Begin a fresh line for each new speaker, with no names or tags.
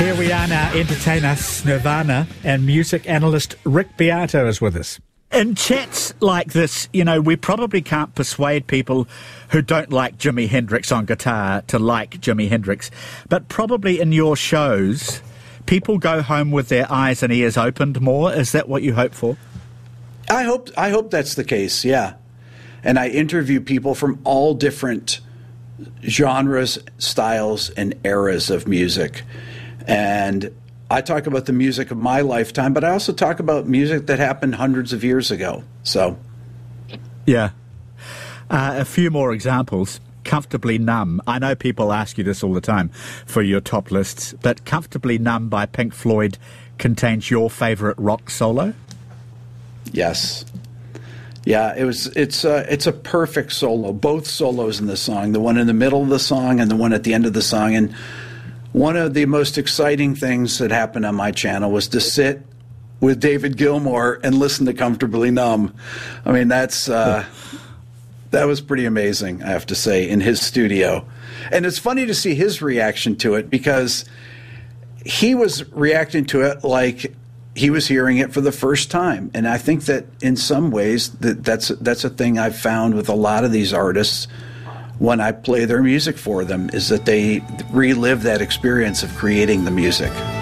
Here we are now, Entertain Us Nirvana, and music analyst Rick Beato is with us. In chats like this, you know, we probably can't persuade people who don't like Jimi Hendrix on guitar to like Jimi Hendrix, but probably in your shows, people go home with their eyes and ears opened more. Is that what you hope for?
I hope that's the case, yeah. And I interview people from all different genres, styles, and eras of music. And I talk about the music of my lifetime, but I also talk about music that happened hundreds of years ago. So,
yeah. A few more examples. Comfortably Numb. I know people ask you this all the time for your top lists, but Comfortably Numb by Pink Floyd contains your favorite rock solo?
Yes. Yeah, it's a perfect solo. Both solos in the song, the one in the middle of the song and the one at the end of the song. And one of the most exciting things that happened on my channel was to sit with David Gilmour and listen to Comfortably Numb. I mean, that was pretty amazing, I have to say, in his studio. And it's funny to see his reaction to it, because he was reacting to it like he was hearing it for the first time. And I think that in some ways that's a thing I've found with a lot of these artists when I play their music for them, is that they relive that experience of creating the music.